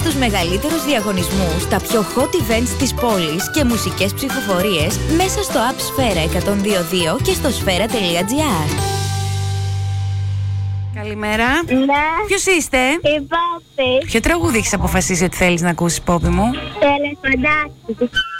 τους μεγαλύτερους διαγωνισμούς, τα πιο hot events της πόλης και μουσικές ψηφοφορίες μέσα στο App Sfera 102.2 και στο sfera.gr. Καλημέρα. Ναι. Ποιος είστε? Η Πόπη. Ποιο τραγούδι έχεις αποφασίσει ότι θέλεις να ακούσεις, Πόπη μου? Τελεφαντάκι.